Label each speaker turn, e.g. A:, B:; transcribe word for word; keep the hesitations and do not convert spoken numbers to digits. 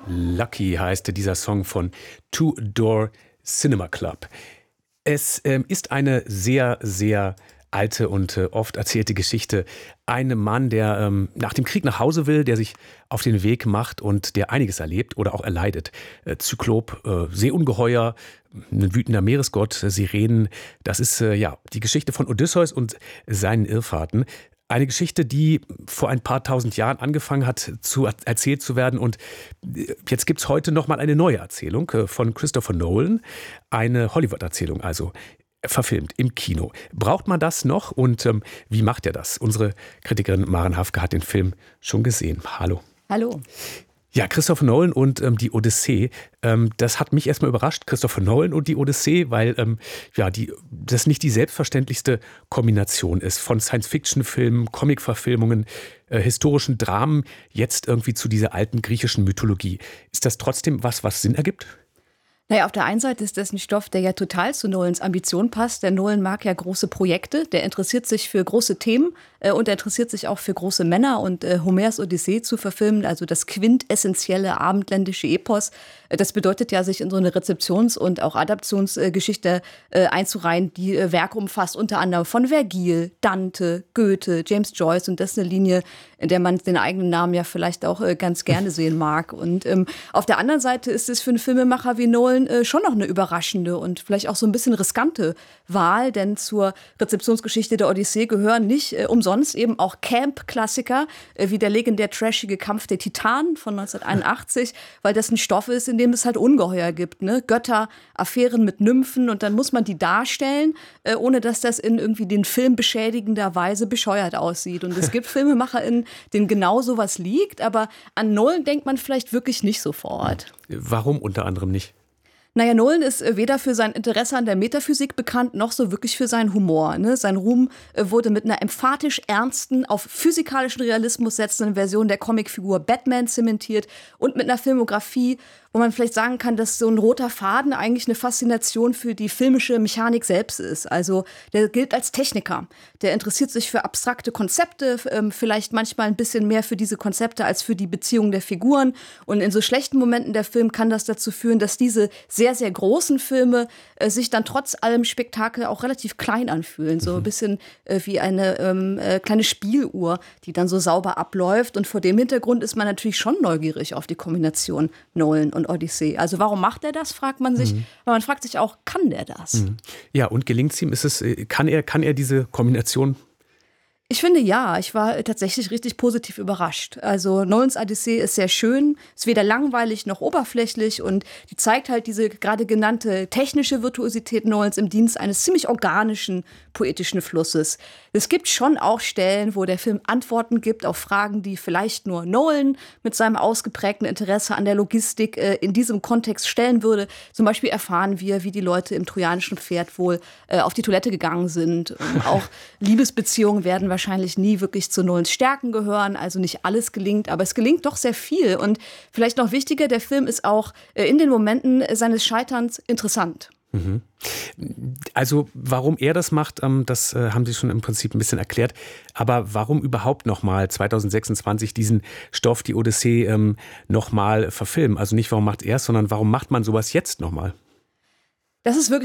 A: Lucky heißt dieser Song von Two Door Cinema Club. Es ähm, ist eine sehr, sehr alte und äh, oft erzählte Geschichte. Ein Mann, der ähm, nach dem Krieg nach Hause will, der sich auf den Weg macht und der einiges erlebt oder auch erleidet. Äh, Zyklop, äh, Seeungeheuer, ein wütender Meeresgott, äh, Sirenen. Das ist äh, ja die Geschichte von Odysseus und seinen Irrfahrten. Eine Geschichte, die vor ein paar tausend Jahren angefangen hat, zu erzählt zu werden. Und jetzt gibt es heute noch mal eine neue Erzählung von Christopher Nolan. Eine Hollywood-Erzählung, also verfilmt im Kino. Braucht man das noch? Und ähm, wie macht er das? Unsere Kritikerin Maren Hafke hat den Film schon gesehen. Hallo.
B: Hallo.
A: Ja, Christopher Nolan und ähm, die Odyssee, ähm, das hat mich erstmal überrascht, Christopher Nolan und die Odyssee, weil ähm, ja, die, das nicht die selbstverständlichste Kombination ist von Science-Fiction-Filmen, Comic-Verfilmungen, äh, historischen Dramen, jetzt irgendwie zu dieser alten griechischen Mythologie. Ist das trotzdem was, was Sinn ergibt?
B: Naja, auf der einen Seite ist das ein Stoff, der ja total zu Nolans Ambition passt. Der Nolan mag ja große Projekte, der interessiert sich für große Themen äh, und er interessiert sich auch für große Männer. Und äh, Homers Odyssee zu verfilmen, also das quintessentielle abendländische Epos, äh, das bedeutet ja, sich in so eine Rezeptions- und auch Adaptionsgeschichte äh, einzureihen, die äh, Werke umfasst, unter anderem von Vergil, Dante, Goethe, James Joyce. Und das ist eine Linie, in der man den eigenen Namen ja vielleicht auch äh, ganz gerne sehen mag. Und ähm, auf der anderen Seite ist es für einen Filmemacher wie Nolan schon noch eine überraschende und vielleicht auch so ein bisschen riskante Wahl, denn zur Rezeptionsgeschichte der Odyssee gehören nicht äh, umsonst eben auch Camp-Klassiker, äh, wie der legendär trashige Kampf der Titanen von neunzehnhunderteinundachtzig, weil das ein Stoff ist, in dem es halt Ungeheuer gibt, ne? Götter, Affären mit Nymphen und dann muss man die darstellen, äh, ohne dass das in irgendwie den Film beschädigender Weise bescheuert aussieht. Und es gibt FilmemacherInnen, denen genau sowas liegt, aber an Nolan denkt man vielleicht wirklich nicht sofort.
A: Warum unter anderem nicht?
B: Naja, Nolan ist weder für sein Interesse an der Metaphysik bekannt, noch so wirklich für seinen Humor. Ne? Sein Ruhm wurde mit einer emphatisch ernsten, auf physikalischen Realismus setzenden Version der Comicfigur Batman zementiert und mit einer Filmografie, wo man vielleicht sagen kann, dass so ein roter Faden eigentlich eine Faszination für die filmische Mechanik selbst ist. Also der gilt als Techniker. Der interessiert sich für abstrakte Konzepte, vielleicht manchmal ein bisschen mehr für diese Konzepte als für die Beziehungen der Figuren. Und in so schlechten Momenten der Film kann das dazu führen, dass diese sehr, sehr großen Filme äh, sich dann trotz allem Spektakel auch relativ klein anfühlen. So ein bisschen äh, wie eine ähm, äh, kleine Spieluhr, die dann so sauber abläuft. Und vor dem Hintergrund ist man natürlich schon neugierig auf die Kombination Nolan und Odyssee. Also warum macht er das, fragt man sich. Mhm. Aber man fragt sich auch, kann der das?
A: Mhm. Ja, und gelingt es ihm? Ist es, kann er, kann er diese Kombination?
B: Ich finde ja, ich war tatsächlich richtig positiv überrascht. Also Nolans Odyssee ist sehr schön, ist weder langweilig noch oberflächlich und die zeigt halt diese gerade genannte technische Virtuosität Nolans im Dienst eines ziemlich organischen, poetischen Flusses. Es gibt schon auch Stellen, wo der Film Antworten gibt auf Fragen, die vielleicht nur Nolan mit seinem ausgeprägten Interesse an der Logistik äh, in diesem Kontext stellen würde. Zum Beispiel erfahren wir, wie die Leute im trojanischen Pferd wohl äh, auf die Toilette gegangen sind. Und auch Liebesbeziehungen werden wahrscheinlich wahrscheinlich nie wirklich zu Nolans Stärken gehören, also nicht alles gelingt, aber es gelingt doch sehr viel. Und vielleicht noch wichtiger, der Film ist auch in den Momenten seines Scheiterns interessant.
A: Mhm. Also warum er das macht, das haben Sie schon im Prinzip ein bisschen erklärt. Aber warum überhaupt nochmal zweitausendsechsundzwanzig diesen Stoff, die Odyssee, nochmal verfilmen? Also nicht, warum macht er es, sondern warum macht man sowas jetzt nochmal?
B: Das ist wirklich